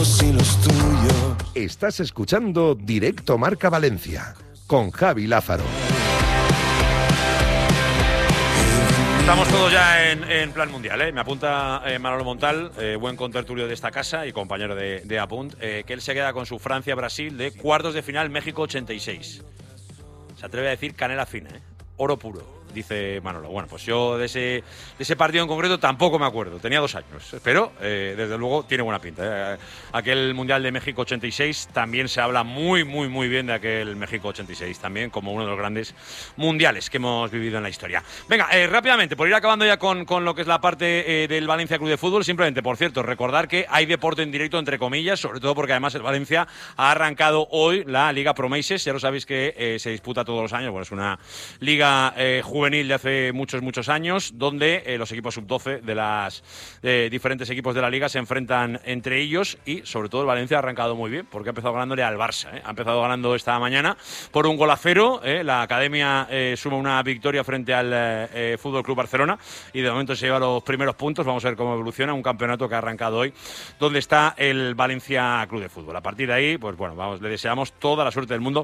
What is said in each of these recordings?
Estás escuchando Directo Marca Valencia con Javi Lázaro. Estamos todos ya en plan mundial, ¿eh? Me apunta Manolo Montal, buen contertulio de esta casa y compañero de Apunt, que él se queda con su Francia-Brasil de cuartos de final México 86. Se atreve a decir canela fina, ¿eh? Oro puro, dice Manolo. Bueno, pues yo de ese partido en concreto tampoco me acuerdo. Tenía 2 años, pero desde luego tiene buena pinta, ¿eh? Aquel Mundial de México 86 también se habla muy, muy, muy bien de aquel México 86, también como uno de los grandes mundiales que hemos vivido en la historia. Venga, rápidamente, por ir acabando ya con lo que es la parte del Valencia Club de Fútbol, simplemente, por cierto, recordar que hay deporte en directo, entre comillas, sobre todo porque además el Valencia ha arrancado hoy la Liga Promesas. Ya lo sabéis que se disputa todos los años. Bueno, es una liga juvenil de hace muchos años, donde los equipos sub-12 de los diferentes equipos de la liga se enfrentan entre ellos, y sobre todo el Valencia ha arrancado muy bien porque ha empezado ganándole al Barça, ¿eh? Ha empezado ganando esta mañana por 1-0, ¿eh? La academia suma una victoria frente al Fútbol Club Barcelona y de momento se lleva los primeros puntos. Vamos a ver cómo evoluciona un campeonato que ha arrancado hoy, donde está el Valencia Club de Fútbol. A partir de ahí, pues bueno, le deseamos toda la suerte del mundo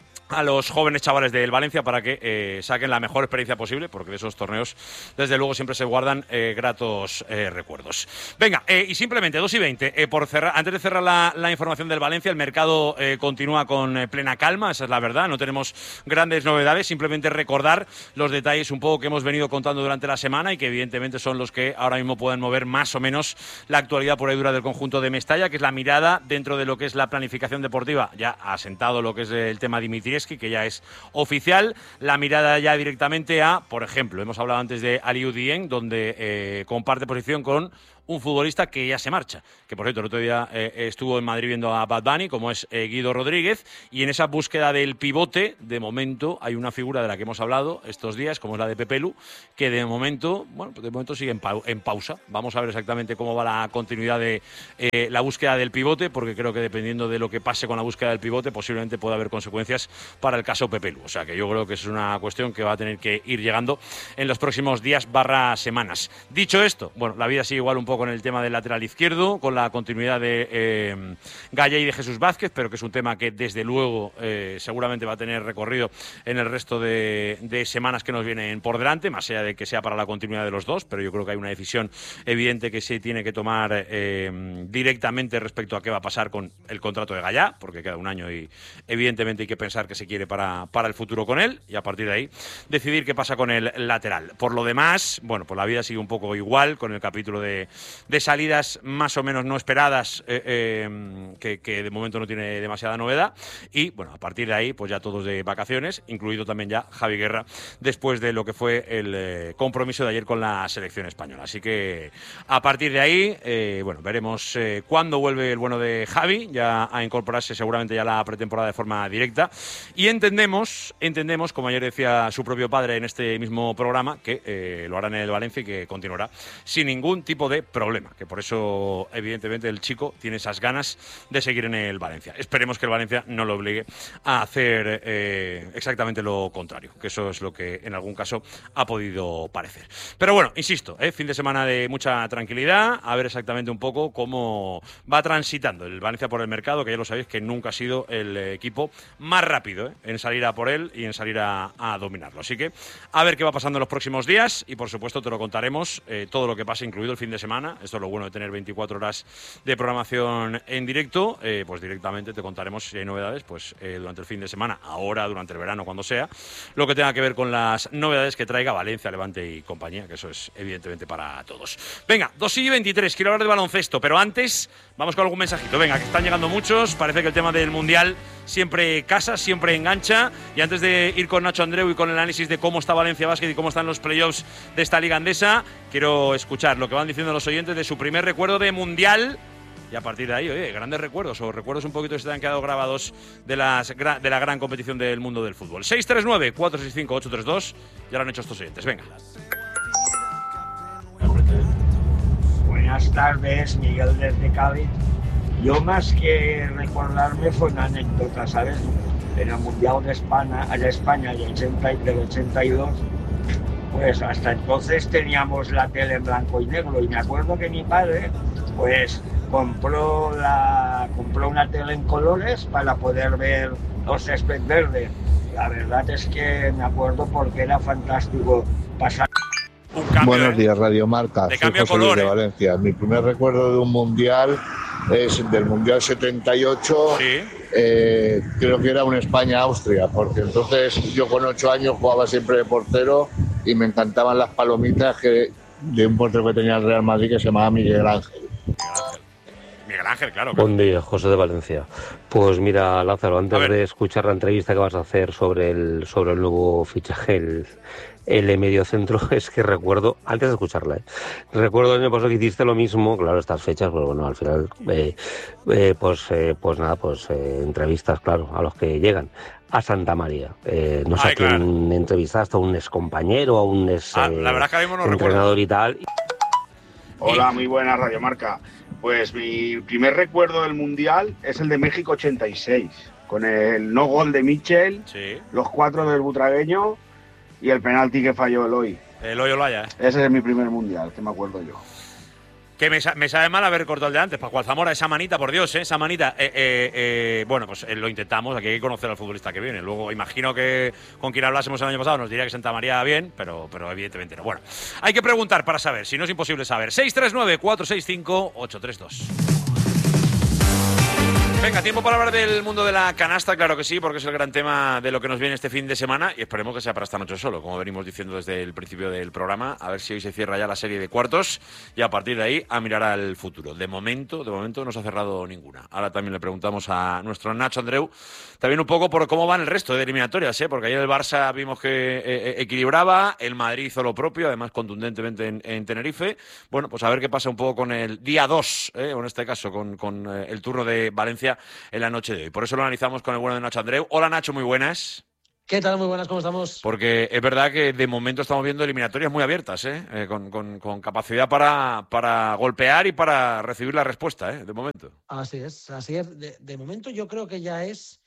a los jóvenes chavales del Valencia para que saquen la mejor experiencia posible, porque de esos torneos desde luego siempre se guardan gratos recuerdos. Venga, y simplemente 2:20, por cerrar, antes de cerrar la información del Valencia, el mercado continúa con plena calma, esa es la verdad, no tenemos grandes novedades, simplemente recordar los detalles un poco que hemos venido contando durante la semana y que evidentemente son los que ahora mismo pueden mover más o menos la actualidad pura y dura del conjunto de Mestalla, que es la mirada dentro de lo que es la planificación deportiva, ya asentado lo que es el tema Dimitrievski, que ya es oficial, la mirada ya directamente a, por ejemplo, hemos hablado antes de Aliou Dieng, donde comparte posición con un futbolista que ya se marcha, que por cierto el otro día estuvo en Madrid viendo a Bad Bunny, como es Guido Rodríguez, y en esa búsqueda del pivote, de momento hay una figura de la que hemos hablado estos días, como es la de Pepe Lu, que de momento sigue en pausa. Vamos a ver exactamente cómo va la continuidad de la búsqueda del pivote, porque creo que dependiendo de lo que pase con la búsqueda del pivote, posiblemente pueda haber consecuencias para el caso Pepe Lu. O sea que yo creo que es una cuestión que va a tener que ir llegando en los próximos días / semanas. Dicho esto, bueno, la vida sigue igual un poco con el tema del lateral izquierdo, con la continuidad de Gaya y de Jesús Vázquez, pero que es un tema que desde luego seguramente va a tener recorrido en el resto de semanas que nos vienen por delante, más allá de que sea para la continuidad de los dos, pero yo creo que hay una decisión evidente que se tiene que tomar directamente respecto a qué va a pasar con el contrato de Gaya, porque queda un año y evidentemente hay que pensar que se quiere para el futuro con él, y a partir de ahí decidir qué pasa con el lateral. Por lo demás, bueno, pues la vida sigue un poco igual, con el capítulo de salidas más o menos no esperadas, que de momento no tiene demasiada novedad, y bueno, a partir de ahí pues ya todos de vacaciones, incluido también ya Javi Guerra, después de lo que fue el compromiso de ayer con la selección española. Así que a partir de ahí, bueno, veremos cuándo vuelve el bueno de Javi ya a incorporarse seguramente ya a la pretemporada de forma directa, y entendemos, como ayer decía su propio padre en este mismo programa, que lo hará en el Valencia y que continuará sin ningún tipo de problema, que por eso evidentemente el chico tiene esas ganas de seguir en el Valencia. Esperemos que el Valencia no lo obligue a hacer exactamente lo contrario, que eso es lo que en algún caso ha podido parecer. Pero bueno, insisto, fin de semana de mucha tranquilidad, a ver exactamente un poco cómo va transitando el Valencia por el mercado, que ya lo sabéis que nunca ha sido el equipo más rápido en salir a por él y en salir a dominarlo. Así que a ver qué va pasando en los próximos días y por supuesto te lo contaremos todo lo que pase, incluido el fin de semana. Esto es lo bueno de tener 24 horas de programación en directo, pues directamente te contaremos si hay novedades pues durante el fin de semana, ahora, durante el verano, cuando sea, lo que tenga que ver con las novedades que traiga Valencia, Levante y compañía, que eso es evidentemente para todos. Venga, 2:23, quiero hablar de baloncesto, pero antes vamos con algún mensajito. Venga, que están llegando muchos, parece que el tema del Mundial siempre casa, siempre engancha, y antes de ir con Nacho Andreu y con el análisis de cómo está Valencia Basket y cómo están los playoffs de esta liga andesa, quiero escuchar lo que van diciendo los oyentes de su primer recuerdo de Mundial, y a partir de ahí, oye, grandes recuerdos o recuerdos un poquito que se te han quedado grabados de la gran competición del mundo del fútbol. 639-465-832, ya lo han hecho estos oyentes, venga. Buenas tardes, Miguel desde Cádiz. Yo más que recordarme fue una anécdota, ¿sabes? En el Mundial de España del 82, pues hasta entonces teníamos la tele en blanco y negro, y me acuerdo que mi padre, pues compró una tele en colores para poder ver los césped verde. La verdad es que me acuerdo porque era fantástico pasar. Un cambio, Buenos días, Radio Marca. De Soy cambio de José Luis color, de Valencia. Mi primer recuerdo de un mundial es del Mundial 78. Sí. Creo que era un España-Austria, porque entonces yo con 8 años jugaba siempre de portero y me encantaban las palomitas de un portero que tenía el Real Madrid que se llamaba Miguel Ángel. Miguel Ángel, claro. Buen día, José de Valencia. Pues mira, Lázaro, antes de escuchar la entrevista que vas a hacer sobre el nuevo fichaje, el mediocentro, es que recuerdo, antes de escucharla, recuerdo el año pasado que hiciste lo mismo, claro, estas fechas, pero bueno, al final, entrevistas, claro, a los que llegan. A Santa María. No sé a quién entrevistaste, a un ex compañero, a un ex la verdad que ahora mismo no entrenador y tal. Hola, muy buena Radio Marca. Pues mi primer recuerdo del Mundial es el de México 86, con el no gol de Michel, los 4 del butragueño y el penalti que falló Eloy. Eloy Olaya. Ese es mi primer Mundial, que me acuerdo yo. Que me sabe mal haber cortado el de antes, Pascual Zamora, esa manita, por Dios, esa manita. Bueno, pues lo intentamos, aquí hay que conocer al futbolista que viene. Luego, imagino que con quien hablásemos el año pasado nos diría que Santa María bien, pero evidentemente no. Bueno, hay que preguntar para saber, si no es imposible saber. 639-465-832. Venga, tiempo para hablar del mundo de la canasta, claro que sí, porque es el gran tema de lo que nos viene este fin de semana y esperemos que sea para esta noche solo, como venimos diciendo desde el principio del programa, a ver si hoy se cierra ya la serie de cuartos y a partir de ahí a mirar al futuro. De momento no se ha cerrado ninguna. Ahora también le preguntamos a nuestro Nacho Andreu, también un poco por cómo van el resto de eliminatorias, porque ayer el Barça vimos que equilibraba, el Madrid hizo lo propio, además contundentemente en Tenerife. Bueno, pues a ver qué pasa un poco con el día 2, o en este caso con el turno de Valencia en la noche de hoy. Por eso lo analizamos con el bueno de Nacho Andreu. Hola Nacho, muy buenas. ¿Qué tal? Muy buenas, ¿cómo estamos? Porque es verdad que de momento estamos viendo eliminatorias muy abiertas, con capacidad para golpear y para recibir la respuesta, de momento. Así es. De momento yo creo que ya es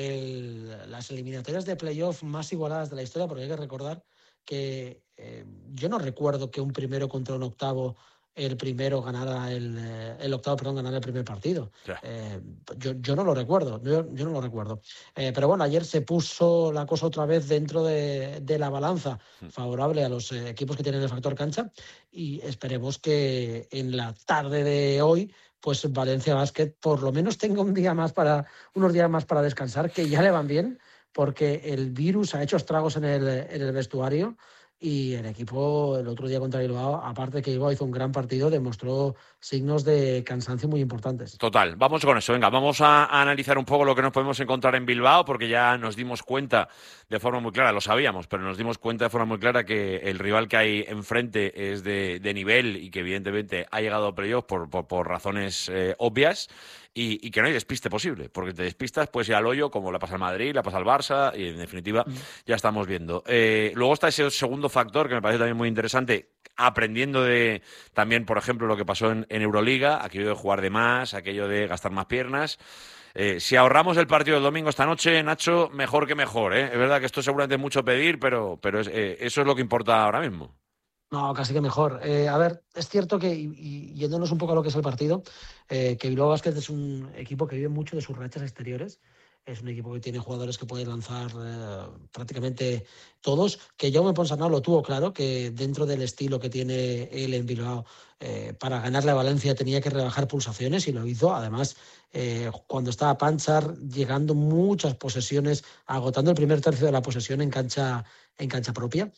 las eliminatorias de playoff más igualadas de la historia, porque hay que recordar que yo no recuerdo que un primero contra un octavo el primero ganara el octavo, ganara el primer partido. Yo no lo recuerdo, yo no lo recuerdo. Pero bueno, ayer se puso la cosa otra vez dentro de la balanza favorable a los equipos que tienen el factor cancha y esperemos que en la tarde de hoy pues Valencia Basket por lo menos tenga unos días más para descansar, que ya le van bien, porque el virus ha hecho estragos en el vestuario. Y el equipo el otro día contra Bilbao, aparte de que Bilbao hizo un gran partido, demostró signos de cansancio muy importantes. Total, vamos con eso. Venga, vamos a analizar un poco lo que nos podemos encontrar en Bilbao, porque ya nos dimos cuenta de forma muy clara, lo sabíamos, pero nos dimos cuenta de forma muy clara que el rival que hay enfrente es de nivel y que evidentemente ha llegado a playoff por razones obvias. Y que no hay despiste posible, porque te despistas, pues ir al hoyo, como la pasa al Madrid, la pasa al Barça, y en definitiva ya estamos viendo. Luego está ese segundo factor que me parece también muy interesante, aprendiendo de también, por ejemplo, lo que pasó en Euroliga, aquello de jugar de más, aquello de gastar más piernas. Si ahorramos el partido del domingo esta noche, Nacho, mejor que mejor, Es verdad que esto seguramente es mucho pedir, pero eso es lo que importa ahora mismo. No, casi que mejor. A ver, es cierto que, y yéndonos un poco a lo que es el partido, que Bilbao Basket es un equipo que vive mucho de sus rachas exteriores. Es un equipo que tiene jugadores que pueden lanzar prácticamente todos. Que Jaume Ponsarnau lo tuvo claro, que dentro del estilo que tiene él en Bilbao, para ganarle a Valencia tenía que rebajar pulsaciones y lo hizo. Además, cuando estaba Panchar, llegando muchas posesiones, agotando el primer tercio de la posesión en cancha propia.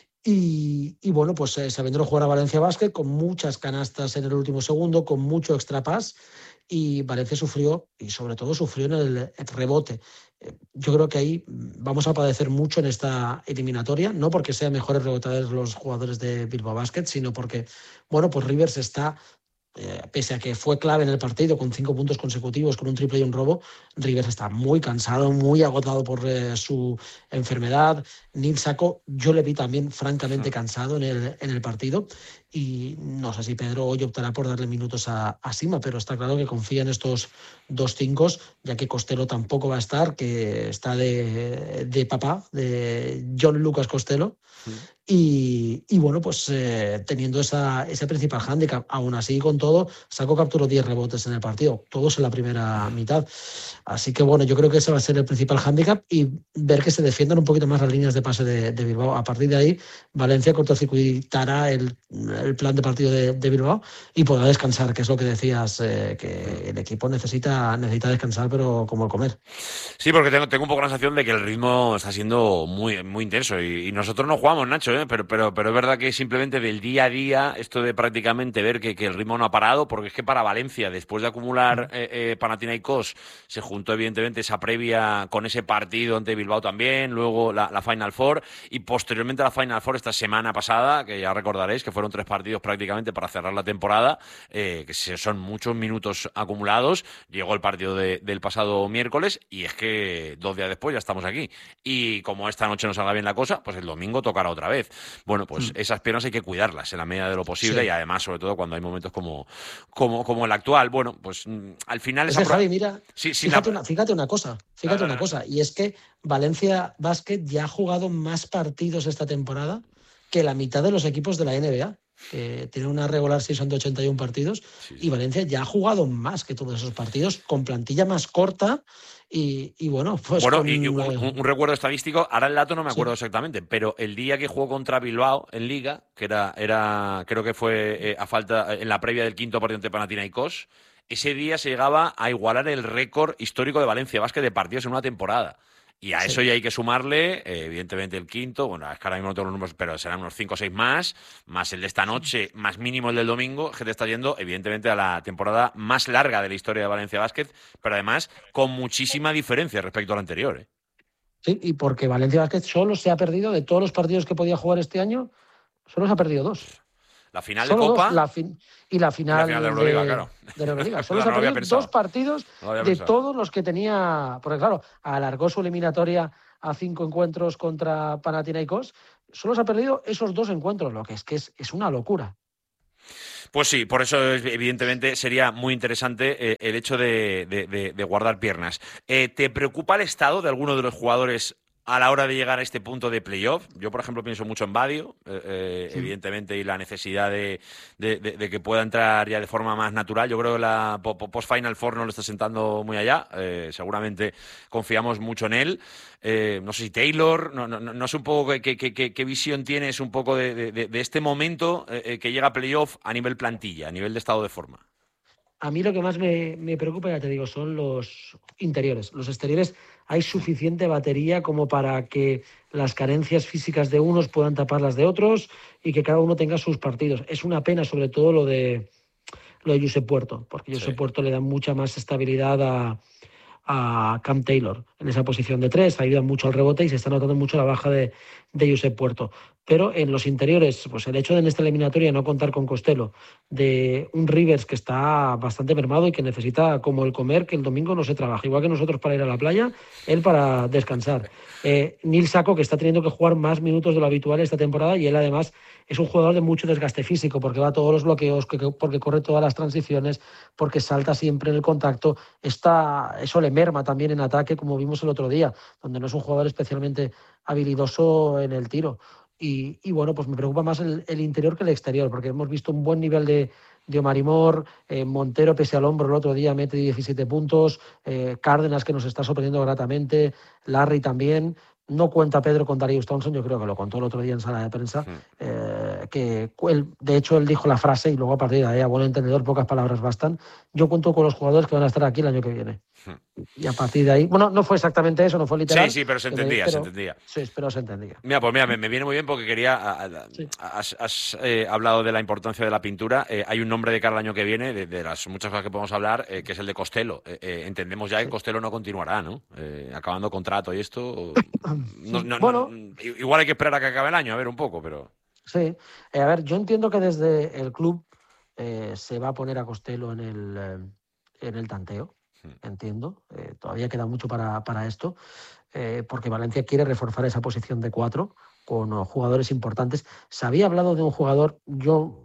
Y bueno, pues sabiendo jugar a Valencia Basket con muchas canastas en el último segundo, con mucho extra pass, y Valencia sufrió, y sobre todo sufrió en el rebote. Yo creo que ahí vamos a padecer mucho en esta eliminatoria, no porque sean mejores rebotadores los jugadores de Bilbao Basket, sino porque, bueno, pues Rivers está, pese a que fue clave en el partido con 5 puntos consecutivos, con un triple y un robo, Rivers está muy cansado, muy agotado por su enfermedad. Nil Sacco yo le vi también francamente cansado en el partido y no sé si Pedro hoy optará por darle minutos a Sima, pero está claro que confía en estos 2 5, ya que Costello tampoco va a estar, que está de papá, de John Lucas Costello. Y bueno, pues teniendo ese principal hándicap, aún así con todo, Sacco capturó 10 rebotes en el partido, todos en la primera mitad. Así que bueno, yo creo que ese va a ser el principal hándicap y ver que se defiendan un poquito más las líneas de pase de Bilbao. A partir de ahí, Valencia cortocircuitará el plan de partido de Bilbao y podrá descansar, que es lo que decías, que el equipo necesita descansar, pero como el comer. Sí, porque tengo un poco la sensación de que el ritmo está siendo muy, muy intenso y nosotros no jugamos, Nacho, pero es verdad que simplemente del día a día, esto de prácticamente ver que el ritmo no ha parado, porque es que para Valencia, después de acumular Panathinaikos, se juntó evidentemente esa previa con ese partido ante Bilbao también, luego la Final Four y posteriormente la Final Four esta semana pasada, que ya recordaréis que fueron 3 partidos prácticamente para cerrar la temporada, que son muchos minutos acumulados. Llegó el partido del pasado miércoles y es que 2 días después ya estamos aquí. Y como esta noche no salga bien la cosa, pues el domingo tocará otra vez. Bueno, pues esas piernas hay que cuidarlas en la medida de lo posible y además, sobre todo, cuando hay momentos como el actual. Bueno, pues al final... Javi, mira, fíjate una cosa, y es que Valencia Basket ya ha jugado más partidos esta temporada que la mitad de los equipos de la NBA. Tiene una regular season de 81 partidos y Valencia ya ha jugado más que todos esos partidos con plantilla más corta y bueno, pues un recuerdo estadístico, ahora el dato no me acuerdo exactamente, pero el día que jugó contra Bilbao en Liga, que era creo que fue a falta en la previa del 5º partido ante Panathinaikos, ese día se llegaba a igualar el récord histórico de Valencia Basket de partidos en una temporada. Y a eso ya hay que sumarle, evidentemente, el 5º, bueno, es que ahora mismo no tengo los números, pero serán unos 5 o 6 más el de esta noche, más mínimo el del domingo, que te está yendo, evidentemente, a la temporada más larga de la historia de Valencia Basket, pero además con muchísima diferencia respecto a la anterior. Sí, y porque Valencia Basket solo se ha perdido, de todos los partidos que podía jugar este año, solo se ha perdido 2. La final de Copa y la final de Euroliga, claro. De Euroliga. Solo se ha perdido 2 partidos de todos los que tenía. Porque claro, alargó su eliminatoria a 5 encuentros contra Panathinaikos. Solo se ha perdido esos 2 encuentros, lo que es una locura. Pues sí, por eso evidentemente sería muy interesante el hecho de guardar piernas. ¿Te preocupa el estado de alguno de los jugadores a la hora de llegar a este punto de playoff? Yo, por ejemplo, pienso mucho en Badio, evidentemente, y la necesidad de que pueda entrar ya de forma más natural. Yo creo que la post-Final Four no lo está sentando muy allá. Seguramente confiamos mucho en él. No sé si Taylor, no sé un poco qué visión tienes un poco de este momento que llega a playoff a nivel plantilla, a nivel de estado de forma. A mí lo que más me preocupa, ya te digo, son los interiores. Los exteriores hay suficiente batería como para que las carencias físicas de unos puedan tapar las de otros y que cada uno tenga sus partidos. Es una pena, sobre todo, lo de Josep Puerto, porque Josep Puerto le da mucha más estabilidad a Cam Taylor en esa posición de 3, ayuda mucho al rebote y se está notando mucho la baja de Josep Puerto. Pero en los interiores, pues el hecho de en esta eliminatoria no contar con Costello, de un Rivers que está bastante mermado y que necesita, como el comer, que el domingo no se trabaja, igual que nosotros para ir a la playa, él para descansar. Nils Sacco, que está teniendo que jugar más minutos de lo habitual esta temporada, y él además es un jugador de mucho desgaste físico, porque va a todos los bloqueos, porque corre todas las transiciones, porque salta siempre en el contacto. Eso le merma también en ataque, como vimos el otro día, donde no es un jugador especialmente habilidoso en el tiro. Y bueno, pues me preocupa más el interior que el exterior, porque hemos visto un buen nivel de Omar Imor, Montero pese al hombro el otro día mete 17 puntos, Cárdenas que nos está sorprendiendo gratamente, Larry también. No cuenta Pedro con Darius Thompson, yo creo que lo contó el otro día en sala de prensa, que de hecho él dijo la frase y luego a partir de ahí, a buen entendedor, pocas palabras bastan. Yo cuento con los jugadores que van a estar aquí el año que viene. Y a partir de ahí, bueno, no fue exactamente eso, no fue literal. Sí, pero se entendía, se entendía. Sí, pero se entendía. Mira, pues me viene muy bien porque has hablado de la importancia de la pintura. Hay un nombre de cara al año que viene, de las muchas cosas que podemos hablar, que es el de Costello. Entendemos ya que Costello no continuará, ¿no? Acabando contrato y esto... Bueno, igual hay que esperar a que acabe el año, a ver un poco, pero... Sí, a ver, yo entiendo que desde el club se va a poner a Costello en el tanteo. entiendo. Todavía queda mucho para esto, porque Valencia quiere reforzar esa posición de 4 con jugadores importantes. Se había hablado de un jugador, yo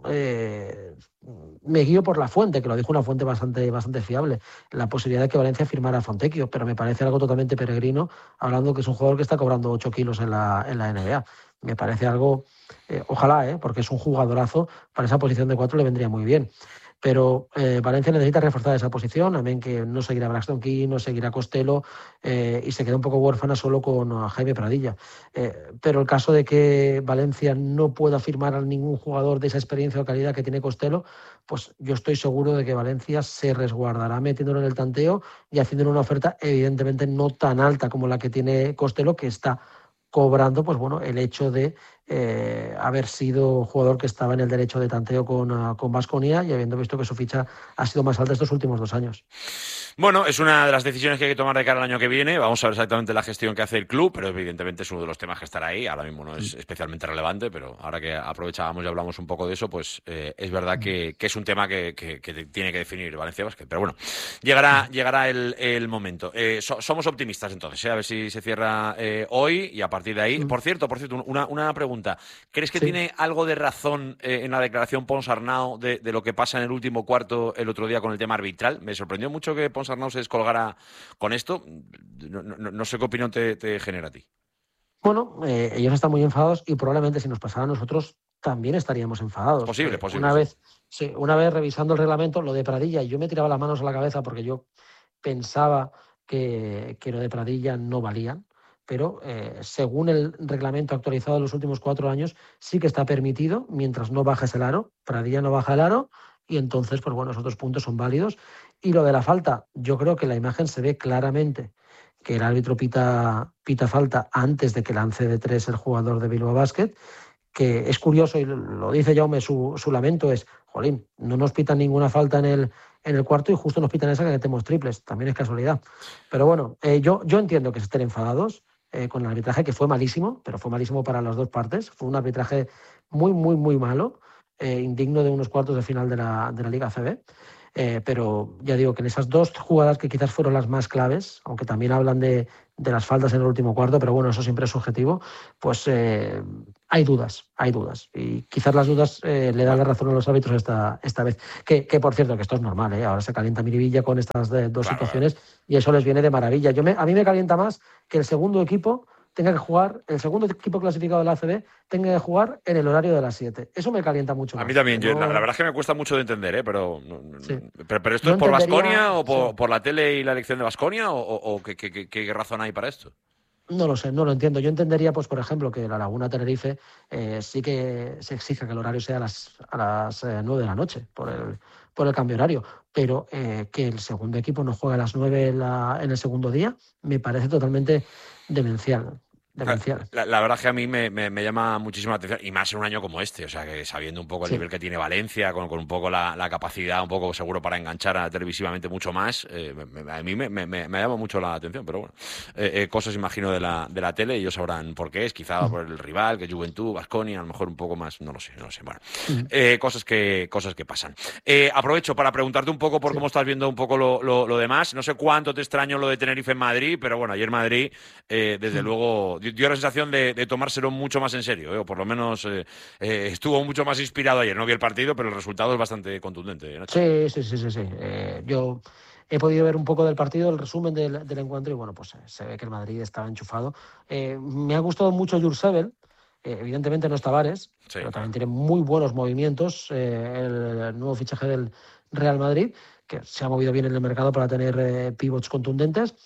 me guío por la fuente, que lo dijo una fuente bastante fiable, la posibilidad de que Valencia firmara a Fontecchio, pero me parece algo totalmente peregrino, hablando que es un jugador que está cobrando 8 kilos en la NBA. Me parece algo, ojalá, porque es un jugadorazo, para esa posición de 4 le vendría muy bien. Pero Valencia necesita reforzar esa posición, amén que no seguirá Braxton King, no seguirá Costello, y se queda un poco huérfana solo con Jaime Pradilla. Pero el caso de que Valencia no pueda firmar a ningún jugador de esa experiencia o calidad que tiene Costello, pues yo estoy seguro de que Valencia se resguardará metiéndolo en el tanteo y haciéndole una oferta evidentemente no tan alta como la que tiene Costello, que está cobrando, pues bueno, el hecho de haber sido jugador que estaba en el derecho de tanteo con Baskonia y habiendo visto que su ficha ha sido más alta estos últimos 2 años. Bueno, es una de las decisiones que hay que tomar de cara al año que viene. Vamos a ver exactamente la gestión que hace el club, pero evidentemente es uno de los temas que estará ahí. Ahora mismo no es especialmente relevante, pero ahora que aprovechábamos y hablamos un poco de eso, pues es verdad que es un tema que tiene que definir Valencia Basket. Pero bueno, llegará el momento. Somos optimistas entonces, a ver si se cierra hoy y a partir de ahí. Por cierto, una pregunta. ¿Crees que tiene algo de razón en la declaración Ponsarnau de lo que pasa en el último cuarto el otro día con el tema arbitral? Me sorprendió mucho que Ponsarnau se descolgara con esto. No sé qué opinión te genera a ti. Bueno, ellos están muy enfadados y probablemente si nos pasara a nosotros también estaríamos enfadados. Posible. Una vez revisando el reglamento, lo de Pradilla, y yo me tiraba las manos a la cabeza porque yo pensaba que lo de Pradilla no valía. Pero según el reglamento actualizado de los últimos 4 años, sí que está permitido mientras no bajes el aro. Pradilla no baja el aro y entonces, pues bueno, esos 2 puntos son válidos. Y lo de la falta, yo creo que la imagen se ve claramente que el árbitro pita falta antes de que lance de 3 el jugador de Bilbao Basket, que es curioso, y lo dice Jaume, su lamento es, jolín, no nos pitan ninguna falta en el cuarto y justo nos pitan esa que metemos triples. También es casualidad. Pero bueno, yo entiendo que se estén enfadados con el arbitraje, que fue malísimo, pero fue malísimo para las 2 partes. Fue un arbitraje muy, muy, muy malo, indigno de unos cuartos de final de la Liga ACB. Pero ya digo que en esas 2 jugadas que quizás fueron las más claves, aunque también hablan de las faltas en el último cuarto, pero bueno, eso siempre es subjetivo, pues hay dudas. Y quizás las dudas le dan la razón a los árbitros esta vez. Que por cierto, que esto es normal, ahora se calienta Miribilla con estas 2 situaciones y eso les viene de maravilla. A mí me calienta más que el segundo equipo clasificado de la ACB tenga que jugar en el horario de las 7. Eso me calienta mucho más. A mí también. La verdad es que me cuesta mucho de entender, pero ¿esto es por Baskonia o por la tele y la elección de Baskonia o qué razón hay para esto? No lo sé, no lo entiendo. Yo entendería, pues por ejemplo, que la Laguna Tenerife sí que se exige que el horario sea a las 9 de la noche por el cambio horario, pero que el segundo equipo no juegue a las 9 en el segundo día me parece totalmente demencial. La verdad es que a mí me llama muchísimo la atención, y más en un año como este, o sea, que sabiendo un poco el nivel que tiene Valencia, con un poco la capacidad, un poco seguro para enganchar televisivamente mucho más, a mí me llama mucho la atención, pero bueno, cosas imagino de la tele, ellos sabrán por qué es, quizá por el rival, que Juventud, Baskonia, a lo mejor un poco más, no lo sé, bueno, cosas que pasan. Aprovecho para preguntarte un poco por cómo estás viendo un poco lo demás, no sé cuánto te extraño lo de Tenerife en Madrid, pero bueno, ayer Madrid, desde luego dio la sensación de tomárselo mucho más en serio, o por lo menos estuvo mucho más inspirado ayer. No vi el partido, pero el resultado es bastante contundente, Nacho. Sí. Yo he podido ver un poco del partido, el resumen del encuentro, y bueno, pues se ve que el Madrid estaba enchufado. Me ha gustado mucho Jursevel. Evidentemente no es Tavares, pero también tiene muy buenos movimientos el nuevo fichaje del Real Madrid, que se ha movido bien en el mercado para tener pivots contundentes.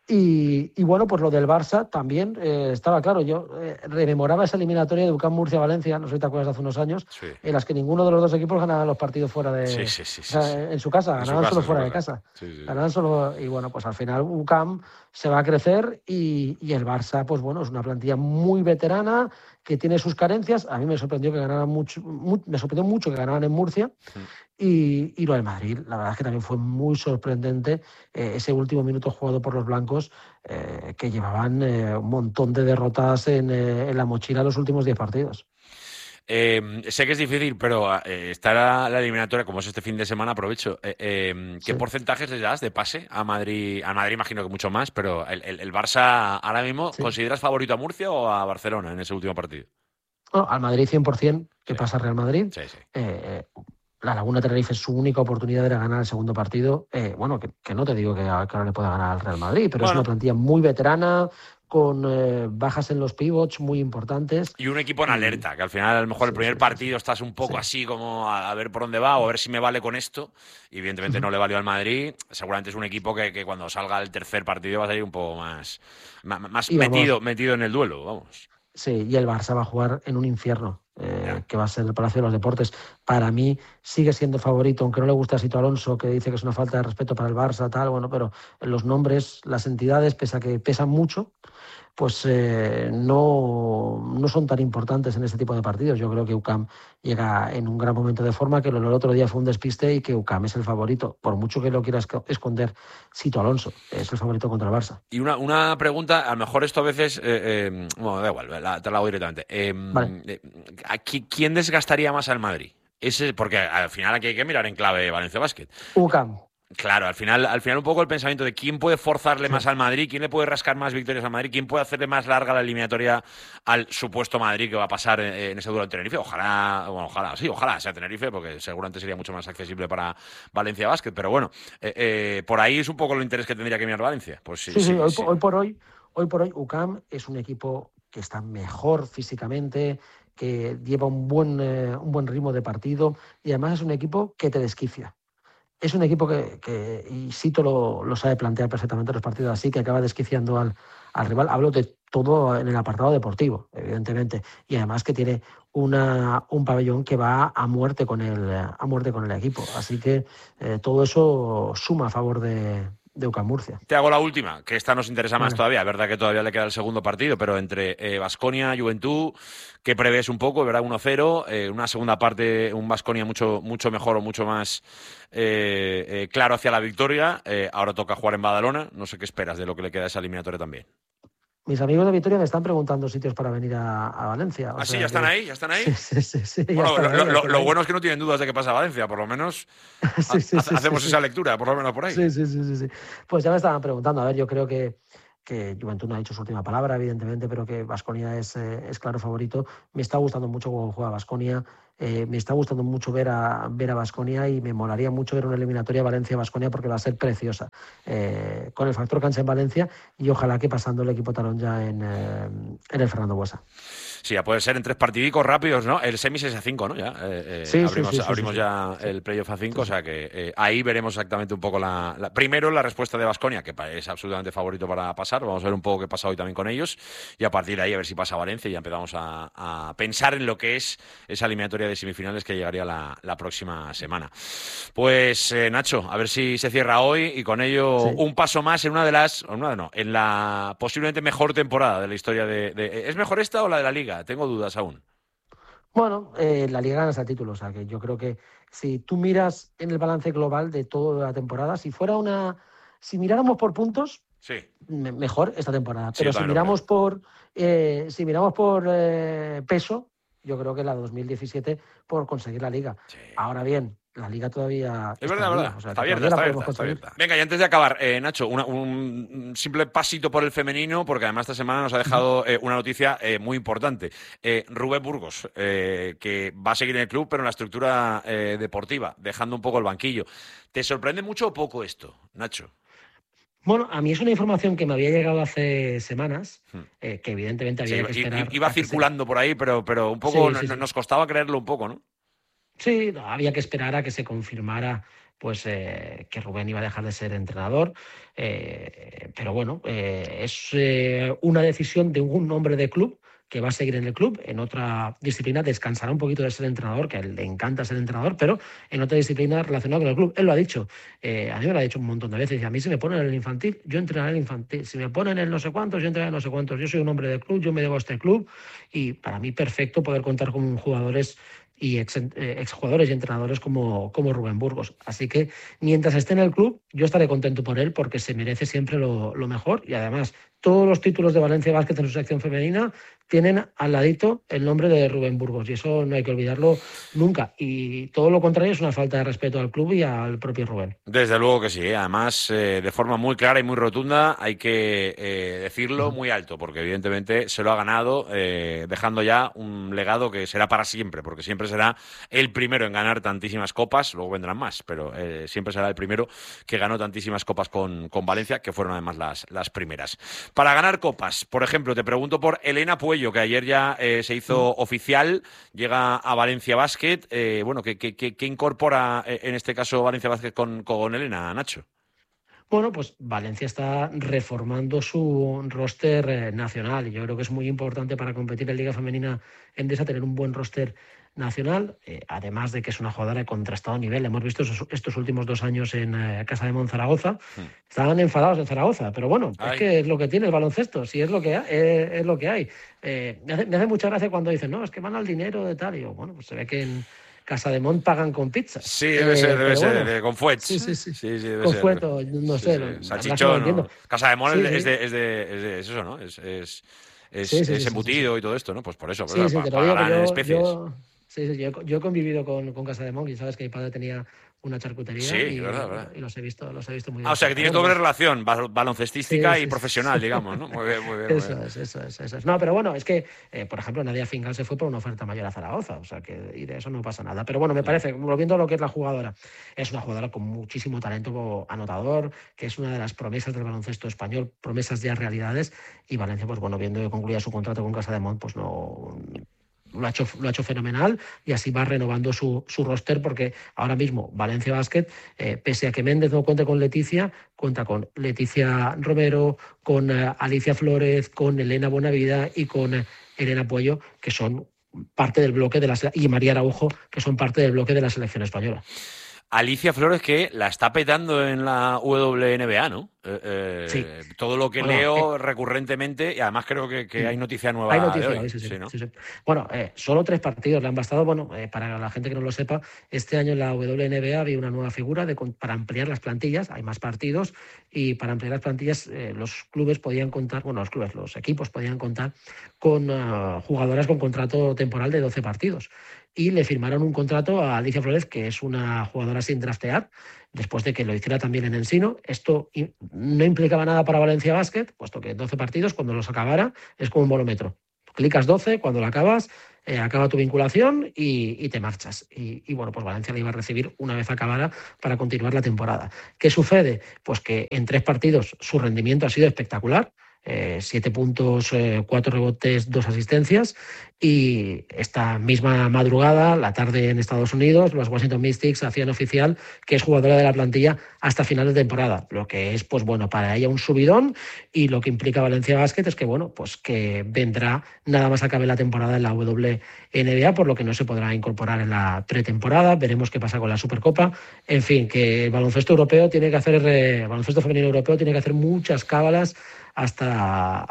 Y bueno, pues lo del Barça también estaba claro. Yo rememoraba esa eliminatoria de UCAM Murcia-Valencia, no sé si te acuerdas, hace unos años, en las que ninguno de los 2 equipos ganaba los partidos fuera de... en su casa, ganaban solo fuera de casa. Ganaban solo, y bueno, pues al final UCAM se va a crecer y el Barça, pues bueno, es una plantilla muy veterana, que tiene sus carencias. A mí me sorprendió que ganaran mucho que ganaran en Murcia. Y lo del Madrid, la verdad es que también fue muy sorprendente ese último minuto jugado por los blancos, que llevaban un montón de derrotas en la mochila los últimos 10 partidos. Sé que es difícil, pero está la eliminatoria, como es este fin de semana, aprovecho. ¿Qué porcentajes le das de pase a Madrid? A Madrid imagino que mucho más, pero el Barça ahora mismo, ¿consideras favorito a Murcia o a Barcelona en ese último partido? Bueno, al Madrid 100%, que pasa Real Madrid. Sí, sí. La Laguna Tenerife es su única oportunidad de ganar el segundo partido. Que no te digo que ahora le pueda ganar al Real Madrid, pero es una plantilla muy veterana, con bajas en los pivots muy importantes. Y un equipo en alerta, que al final a lo mejor el primer partido estás un poco así como a ver por dónde va o a ver si me vale con esto. Y evidentemente no le valió al Madrid. Seguramente es un equipo que cuando salga el tercer partido va a salir un poco más metido en el duelo, vamos. Sí, y el Barça va a jugar en un infierno, que va a ser el Palacio de los Deportes. Para mí sigue siendo favorito, aunque no le guste a Sito Alonso, que dice que es una falta de respeto para el Barça, pero los nombres, las entidades, pese a que pesan mucho, pues no son tan importantes en este tipo de partidos. Yo creo que UCAM llega en un gran momento de forma, que el otro día fue un despiste y que UCAM es el favorito, por mucho que lo quiera esconder Sito Alonso, es el favorito contra el Barça. Y una pregunta, a lo mejor esto a veces, bueno, da igual, te la hago directamente. Vale. ¿Quién desgastaría más al Madrid? Porque al final aquí hay que mirar en clave Valencia Basket. UCAM. Claro, al final un poco el pensamiento de quién puede forzarle más al Madrid, quién le puede rascar más victorias al Madrid, quién puede hacerle más larga la eliminatoria al supuesto Madrid que va a pasar en ese duelo en Tenerife. Ojalá sea Tenerife, porque seguramente sería mucho más accesible para Valencia Basket. Pero bueno, por ahí es un poco el interés que tendría que mirar Valencia. Pues sí. Hoy por hoy UCAM es un equipo que está mejor físicamente, que lleva un buen ritmo de partido y además es un equipo que te desquicia. Es un equipo que y Sito lo sabe plantear perfectamente los partidos así, que acaba desquiciando al rival. Hablo de todo en el apartado deportivo, evidentemente. Y además que tiene un pabellón que va a muerte con el equipo. Así que todo eso suma a favor de UCAM Murcia. Te hago la última, que esta nos interesa más todavía. Es verdad que todavía le queda el segundo partido, pero entre Baskonia, Juventud, ¿qué prevés un poco? ¿Verdad? 1-0, una segunda parte, un Baskonia mucho mejor o mucho más claro hacia la victoria. Ahora toca jugar en Badalona. No sé qué esperas de lo que le queda a esa eliminatoria también. Mis amigos de Vitoria me están preguntando sitios para venir a Valencia. ¿Ah, sí? ¿Ya están ahí? Sí. Bueno, lo bueno es que no tienen dudas de que pasa a Valencia, por lo menos hacemos esa lectura, por lo menos por ahí. Sí. Pues ya me estaban preguntando. A ver, yo creo que Juventud no ha dicho su última palabra, evidentemente, pero que Baskonia es claro favorito. Me está gustando mucho cómo juega Baskonia. Me está gustando mucho ver a Baskonia y me molaría mucho ver una eliminatoria Valencia-Baskonia porque va a ser preciosa. Con el factor cancha en Valencia y ojalá que pasando el equipo talón ya en el Fernando Buesa. Sí, ya puede ser en 3 partidicos rápidos, ¿no? El semis es a 5, ¿no? Ya abrimos ya el playoff a 5, o sea que ahí veremos exactamente un poco primero la respuesta de Baskonia, que es absolutamente favorito para pasar. Vamos a ver un poco qué pasa hoy también con ellos y a partir de ahí a ver si pasa Valencia y ya empezamos a pensar en lo que es esa eliminatoria de semifinales que llegaría la próxima semana. Pues Nacho, a ver si se cierra hoy y con ello un paso más en en la posiblemente mejor temporada de la historia ¿Es mejor esta o la de la Liga? Tengo dudas aún. Bueno, la Liga gana el título, o sea que yo creo que si tú miras en el balance global de toda la temporada, si miráramos por puntos, mejor esta temporada. Pero si miramos por peso, yo creo que la 2017 por conseguir la Liga. Sí. Ahora bien, la Liga todavía es verdad. O sea, está abierta. Venga, y antes de acabar, Nacho, un simple pasito por el femenino, porque además esta semana nos ha dejado una noticia muy importante. Rubén Burgos, que va a seguir en el club, pero en la estructura deportiva, dejando un poco el banquillo. ¿Te sorprende mucho o poco esto, Nacho? Bueno, a mí es una información que me había llegado hace semanas, que evidentemente había que esperar. Iba circulando por ahí, pero un poco nos costaba creerlo un poco, ¿no? Sí, había que esperar a que se confirmara pues que Rubén iba a dejar de ser entrenador. Pero bueno, es una decisión de un hombre de club que va a seguir en el club, en otra disciplina descansará un poquito de ser entrenador, que a él le encanta ser entrenador, pero en otra disciplina relacionada con el club. Él lo ha dicho, a mí me lo ha dicho un montón de veces, y a mí si me ponen en el infantil, yo entrenaré en el infantil, si me ponen en no sé cuántos, yo entrenaré en no sé cuántos. Yo soy un hombre de club, yo me debo a este club, y para mí perfecto poder contar con jugadores y exjugadores y entrenadores como Rubén Burgos. Así que mientras esté en el club, yo estaré contento por él porque se merece siempre lo mejor y además todos los títulos de Valencia Basket en su sección femenina tienen al ladito el nombre de Rubén Burgos, y eso no hay que olvidarlo nunca. Y todo lo contrario es una falta de respeto al club y al propio Rubén. Desde luego que sí, además de forma muy clara y muy rotunda, hay que decirlo muy alto, porque evidentemente se lo ha ganado, dejando ya un legado que será para siempre, porque siempre será el primero en ganar tantísimas copas, luego vendrán más, pero siempre será el primero que ganó tantísimas copas con Valencia, que fueron además las primeras. Para ganar copas, por ejemplo, te pregunto por Elena Puello, que ayer ya se hizo oficial, llega a Valencia Basket. Bueno, ¿qué incorpora en este caso Valencia Basket con Elena, Nacho? Bueno, pues Valencia está reformando su roster nacional, y yo creo que es muy importante para competir en Liga Femenina Endesa tener un buen roster nacional, además de que es una jugadora de contrastado nivel. Hemos visto estos últimos 2 años en Casademont Zaragoza. Estaban enfadados en Zaragoza, pero bueno, es que es lo que tiene el baloncesto, si es lo que es lo que hay. Me hace mucha gracia cuando dicen, no, es que van al dinero de tal, y yo, bueno, pues se ve que en Casademont pagan con pizzas. Sí, debe ser, con fuets. Sí, con fuet, no sé. Salchichón. Casademont es eso, ¿no? Es embutido y todo esto, ¿no? Pues por eso, pagarán especies. Yo he convivido con Casademont, y sabes que mi padre tenía una charcutería y los he visto muy bien. O sea, que tienes doble relación, baloncestística y profesional, digamos, ¿no? Muy bien. Eso es. No, pero bueno, es que, por ejemplo, Nadia Fingal se fue por una oferta mayor a Zaragoza, o sea, y de eso no pasa nada. Pero bueno, me parece, volviendo a lo que es la jugadora, es una jugadora con muchísimo talento anotador, que es una de las promesas del baloncesto español, promesas ya realidades, y Valencia, pues bueno, viendo que concluía su contrato con Casademont, pues no... Lo ha hecho fenomenal, y así va renovando su roster, porque ahora mismo Valencia Basket, pese a que Méndez no cuente con Leticia, cuenta con Leticia Romero, con Alicia Flores, con Elena Bonavida y con Elena Puello, que son parte del bloque y María Araujo, que son parte del bloque de la selección española. Alicia Flores, que la está petando en la WNBA, ¿no? Sí. Todo lo que leo recurrentemente, y además creo que hay noticia nueva. Hay noticia de hoy. hoy, sí. Bueno, solo 3 partidos le han bastado. Bueno, para la gente que no lo sepa, este año en la WNBA había una nueva figura para ampliar las plantillas. Hay más partidos, y para ampliar las plantillas los clubes podían contar, los equipos podían contar con jugadoras con contrato temporal de 12 partidos. Y le firmaron un contrato a Alicia Flores, que es una jugadora sin draftear, después de que lo hiciera también en Ensino. Esto no implicaba nada para Valencia Basket, puesto que 12 partidos, cuando los acabara, es como un bolómetro. Clicas 12, cuando lo acabas, acaba tu vinculación y te marchas. Y bueno, pues Valencia la iba a recibir una vez acabada para continuar la temporada. ¿Qué sucede? Pues que en 3 partidos su rendimiento ha sido espectacular. 7 puntos, 4 rebotes, 2 asistencias, y esta misma madrugada, la tarde en Estados Unidos, los Washington Mystics hacían oficial que es jugadora de la plantilla hasta final de temporada, lo que es, pues bueno, para ella un subidón, y lo que implica Valencia Basket es que, bueno, pues que vendrá nada más acabe la temporada en la WNBA, por lo que no se podrá incorporar en la pretemporada. Veremos qué pasa con la Supercopa. En fin, que el baloncesto europeo tiene que hacer, el baloncesto femenino europeo tiene que hacer muchas cábalas hasta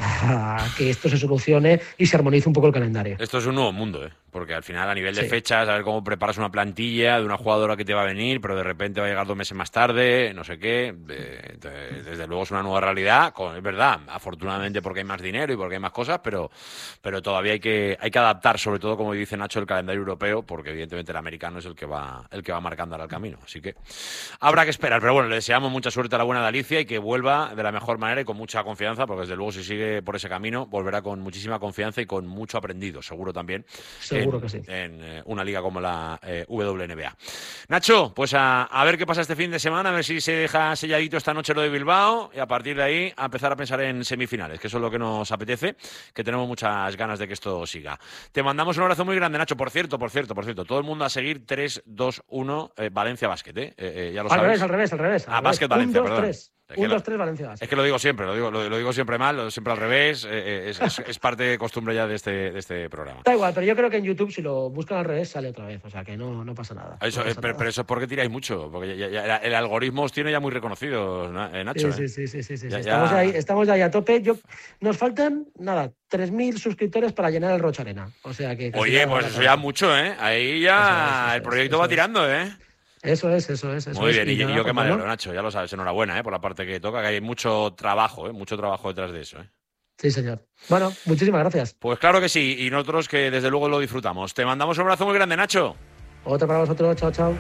que esto se solucione y se armonice un poco el calendario. Esto es un nuevo mundo, porque al final, a nivel de fechas, a ver cómo preparas una plantilla de una jugadora que te va a venir, pero de repente va a llegar 2 meses más tarde, no sé qué. Desde luego es una nueva realidad, es verdad, afortunadamente porque hay más dinero y porque hay más cosas, pero todavía hay que adaptar, sobre todo, como dice Nacho, el calendario europeo, porque evidentemente el americano es el que va marcando ahora el camino. Así que habrá que esperar. Pero bueno, le deseamos mucha suerte a la buena de Alicia, y que vuelva de la mejor manera y con mucha confianza, porque desde luego si sigue por ese camino volverá con muchísima confianza y con mucho aprendido, seguro también. Seguro que sí. En una liga como la WNBA. Nacho, pues a ver qué pasa este fin de semana, a ver si se deja selladito esta noche lo de Bilbao, y a partir de ahí a empezar a pensar en semifinales, que eso es lo que nos apetece, que tenemos muchas ganas de que esto siga. Te mandamos un abrazo muy grande, Nacho. Por cierto, todo el mundo a seguir 3-2-1 Valencia Basket, ya lo sabes. Al revés. Basket Valencia, 1, 2, perdón. 3. 1, 2, 3, Valencia Basket. Es que lo digo siempre, lo digo siempre mal, siempre al revés, es parte de costumbre ya de este programa. Da igual, pero yo creo que en YouTube, si lo buscan al revés, sale otra vez, o sea que no pasa nada. Pero eso es porque tiráis mucho, porque ya el algoritmo os tiene ya muy reconocido, Nacho. Sí. Estamos ahí a tope. Nos faltan, 3.000 suscriptores para llenar el Rocha Arena. O sea que... Oye, pues eso ya mucho, Ahí ya el proyecto va tirando, Eso es. Muy bien, y yo que me alegro, Nacho, ya lo sabes, enhorabuena, por la parte que toca, que hay mucho trabajo detrás de eso, Sí, señor. Bueno, muchísimas gracias. Pues claro que sí, y nosotros que desde luego lo disfrutamos. Te mandamos un abrazo muy grande, Nacho. Otro para vosotros, chao, chao.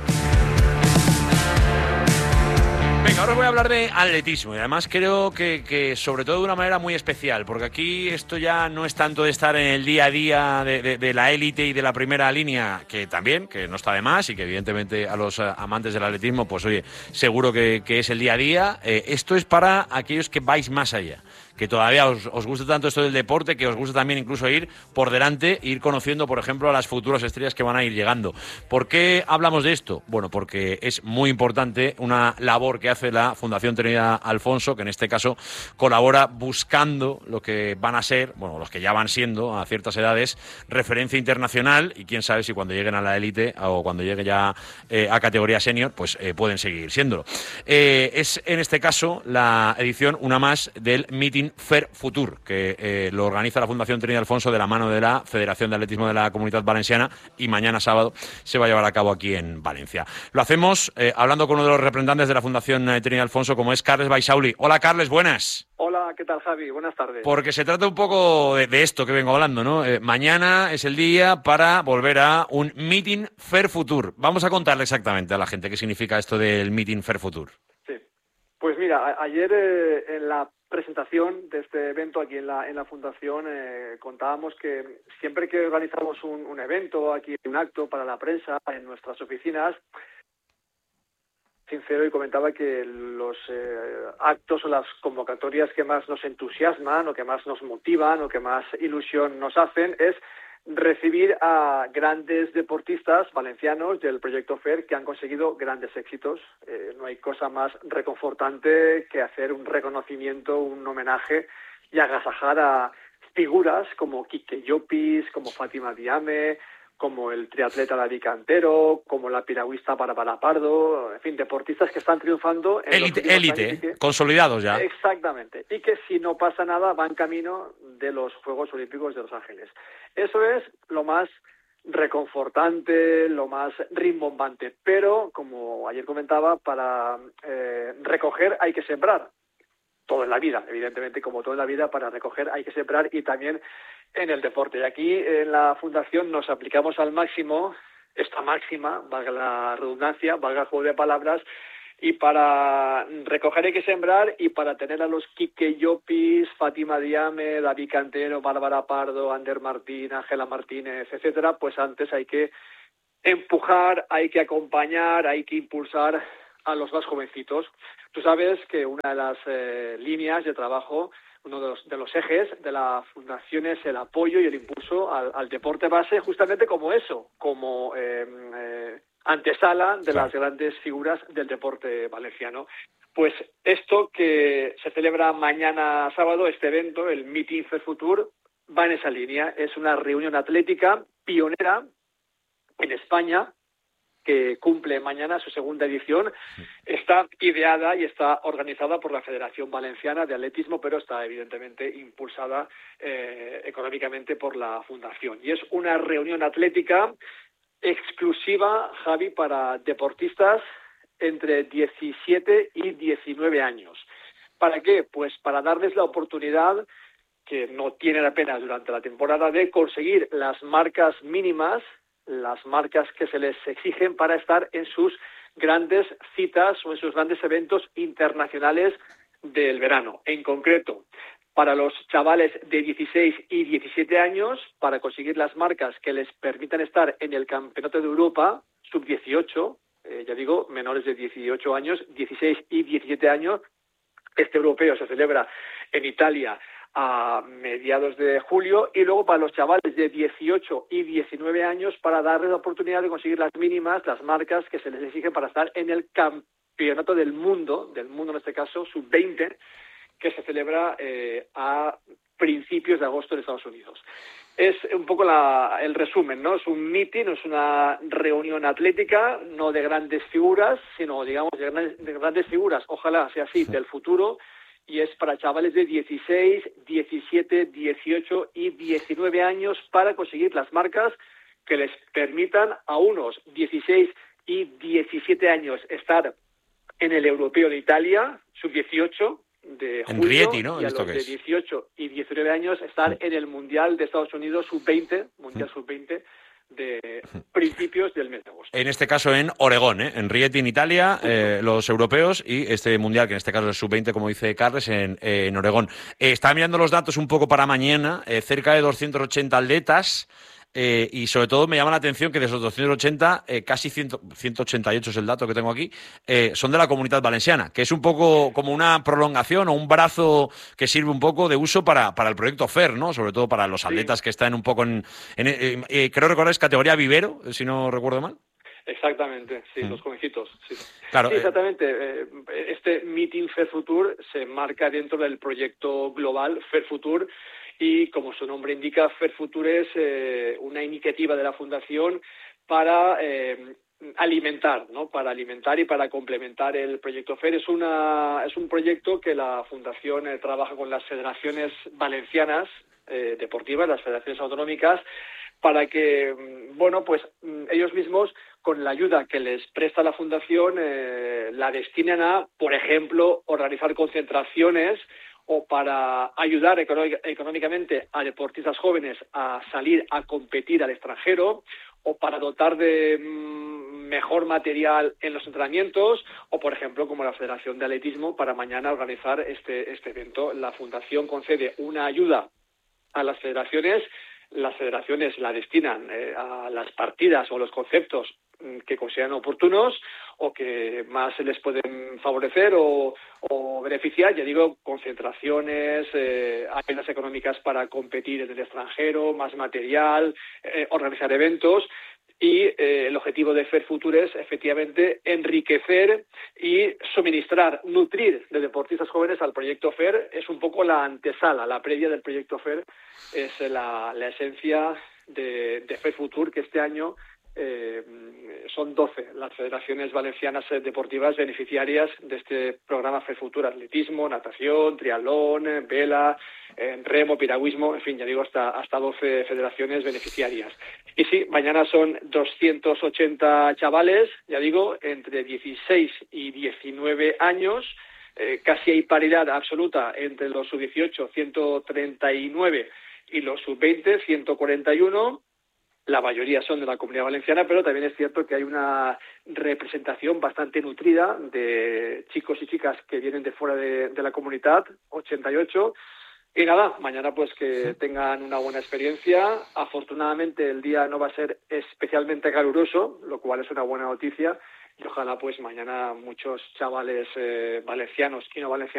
Venga, ahora os voy a hablar de atletismo y además creo que sobre todo de una manera muy especial, porque aquí esto ya no es tanto de estar en el día a día de la élite y de la primera línea, que también, que no está de más y que evidentemente a los amantes del atletismo, pues oye, seguro que es el día a día. Esto es para aquellos que vais más allá, que todavía os gusta tanto esto del deporte, que os gusta también incluso ir por delante, ir conociendo, por ejemplo, a las futuras estrellas que van a ir llegando. ¿Por qué hablamos de esto? Bueno, porque es muy importante una labor que hace la Fundación Trinidad Alfonso, que en este caso colabora buscando lo que van a ser, bueno, los que ya van siendo a ciertas edades, referencia internacional, y quién sabe si cuando lleguen a la élite o cuando llegue ya a categoría senior, pues pueden seguir siéndolo. Es en este caso la edición, una más, del Meeting Fer Futur, que lo organiza la Fundación Trinidad Alfonso de la mano de la Federación de Atletismo de la Comunitat Valenciana, y mañana sábado se va a llevar a cabo aquí en Valencia. Lo hacemos hablando con uno de los representantes de la Fundación Trinidad Alfonso, como es Carles Baisauli. Hola, Carles, buenas. Hola, ¿qué tal, Javi? Buenas tardes. Porque se trata un poco de esto que vengo hablando, ¿no? Mañana es el día para volver a un Meeting Fer Futur. Vamos a contarle exactamente a la gente qué significa esto del Meeting Fer Futur. Sí. Pues mira, ayer en la presentación de este evento aquí en la Fundación contábamos que siempre que organizamos un evento, aquí un acto para la prensa en nuestras oficinas, sincero, y comentaba que los actos o las convocatorias que más nos entusiasman o que más nos motivan o que más ilusión nos hacen es recibir a grandes deportistas valencianos del proyecto FER que han conseguido grandes éxitos. No hay cosa más reconfortante que hacer un reconocimiento, un homenaje y agasajar a figuras como Quique Llopis, como Fátima Diame, como el triatleta David Cantero, como la piragüista Bárbara Pardo, en fin, deportistas que están triunfando en élite, consolidados ya. Exactamente, y que si no pasa nada van camino de los Juegos Olímpicos de Los Ángeles. Eso es lo más reconfortante, lo más rimbombante, pero, como ayer comentaba, para recoger hay que sembrar. Todo en la vida, evidentemente, como todo en la vida, para recoger hay que sembrar, y también en el deporte. Y aquí en la Fundación nos aplicamos al máximo esta máxima, valga la redundancia, valga el juego de palabras, y para recoger hay que sembrar, y para tener a los Quique Llopis, Fátima Diame, David Cantero, Bárbara Pardo, Ander Martín, Ángela Martínez, etcétera, pues antes hay que empujar, hay que acompañar, hay que impulsar a los más jovencitos. Tú sabes que una de las líneas de trabajo, uno de los ejes de la Fundación es el apoyo y el impulso al deporte base, justamente como eso, como antesala de las grandes figuras del deporte valenciano. Pues esto que se celebra mañana sábado, este evento, el Meeting Fer Futur, va en esa línea. Es una reunión atlética pionera en España, que cumple mañana su segunda edición. Está ideada y está organizada por la Federación Valenciana de Atletismo, pero está evidentemente impulsada económicamente por la Fundación. Y es una reunión atlética exclusiva, Javi, para deportistas entre 17 y 19 años. ¿Para qué? Pues para darles la oportunidad, que no tienen apenas durante la temporada, de conseguir las marcas mínimas, las marcas que se les exigen para estar en sus grandes citas o en sus grandes eventos internacionales del verano. En concreto, para los chavales de 16 y 17 años, para conseguir las marcas que les permitan estar en el Campeonato de Europa sub-18, ya digo, menores de 18 años, 16 y 17 años. Este europeo se celebra en Italia a mediados de julio, y luego para los chavales de 18 y 19 años, para darles la oportunidad de conseguir las mínimas, las marcas que se les exigen para estar en el Campeonato del mundo en este caso, sub-20, que se celebra a principios de agosto en Estados Unidos. Es un poco el resumen, ¿no? Es un meeting, es una reunión atlética, no de grandes figuras, sino, digamos, de grandes figuras, ojalá sea así, del futuro, y es para chavales de 16, 17, 18 y 19 años, para conseguir las marcas que les permitan a unos 16 y 17 años estar en el Europeo de Italia, sub-18, de en julio, Rieti, ¿no? y a los de 18 y 19 años están en el Mundial de Estados Unidos Sub-20, Mundial Sub-20, de principios del mes de agosto. En este caso en Oregón, en Rieti, en Italia, los europeos, y este mundial, que en este caso es sub-20, como dice Carles, en Oregón. Estaba mirando los datos un poco para mañana, cerca de 280 atletas, y sobre todo me llama la atención que de esos 280, casi 188 es el dato que tengo aquí, son de la Comunitat Valenciana, que es un poco como una prolongación o un brazo que sirve un poco de uso para el proyecto FER, ¿no? Sobre todo para los atletas que están un poco creo recordar es categoría vivero, si no recuerdo mal. Exactamente, sí, los jovencitos. Sí, claro, sí, exactamente. Este Meeting FER Futur se marca dentro del proyecto global FER Futur, y como su nombre indica, FER Futur es una iniciativa de la Fundación para alimentar, ¿no? Para alimentar y para complementar el proyecto FER. Es un proyecto que la Fundación trabaja con las federaciones valencianas deportivas, las federaciones autonómicas, para que, bueno, pues ellos mismos, con la ayuda que les presta la Fundación, la destinen a, por ejemplo, organizar concentraciones, o para ayudar económicamente a deportistas jóvenes a salir a competir al extranjero, o para dotar de mejor material en los entrenamientos, o por ejemplo como la Federación de Atletismo para mañana organizar este evento. La Fundación concede una ayuda a las federaciones la destinan a las partidas o los conceptos que consideran oportunos o que más les pueden favorecer o beneficiar. Ya digo, concentraciones, ayudas económicas para competir en el extranjero, más material, organizar eventos. Y el objetivo de FER Futur es, efectivamente, enriquecer y suministrar, nutrir de deportistas jóvenes al proyecto FER. Es un poco la antesala, la previa del proyecto FER, es la esencia de FER Futur, que este año son 12 las federaciones valencianas deportivas beneficiarias de este programa FER Futur: atletismo, natación, triatlón, vela, remo, piragüismo, en fin, ya digo, hasta 12 federaciones beneficiarias. Y sí, mañana son 280 chavales, ya digo, entre 16 y 19 años, casi hay paridad absoluta entre los sub-18, 139, y los sub-20, 141. La mayoría son de la Comunidad Valenciana, pero también es cierto que hay una representación bastante nutrida de chicos y chicas que vienen de fuera de la comunidad, 88. Y nada, mañana pues que tengan una buena experiencia. Afortunadamente el día no va a ser especialmente caluroso, lo cual es una buena noticia. Y ojalá pues mañana muchos chavales valencianos y no valencianos